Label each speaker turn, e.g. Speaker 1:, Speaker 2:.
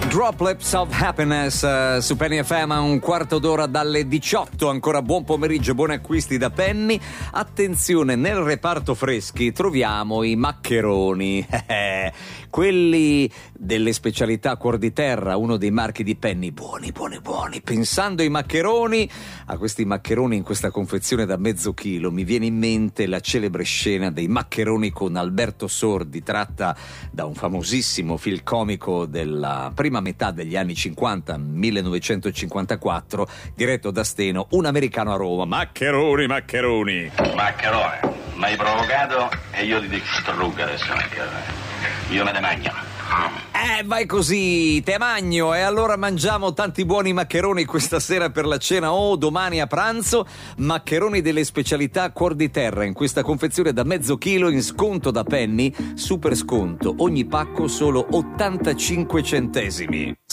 Speaker 1: Droplets of Happiness su Penny FM a un quarto d'ora dalle 18. Ancora buon pomeriggio, buoni acquisti da Penny. Attenzione, nel reparto freschi troviamo i maccheroni, quelli delle specialità Cuor di Terra, uno dei marchi di Penny. Buoni. Pensando ai maccheroni, a questi maccheroni in questa confezione da mezzo chilo, mi viene in mente la celebre scena dei maccheroni con Alberto Sordi, tratta da un famosissimo film comico della prima metà degli anni 50, 1954, diretto da Steno, Un americano a Roma. Maccheroni.
Speaker 2: Maccherone, mi hai provocato e io ti distruggo adesso. Io me ne mangio.
Speaker 1: Vai così, te magno. E allora mangiamo tanti buoni maccheroni questa sera per la cena o domani a pranzo. Maccheroni delle specialità Cuor di Terra in questa confezione da mezzo chilo in sconto da Penny, super sconto, ogni pacco solo 85 centesimi.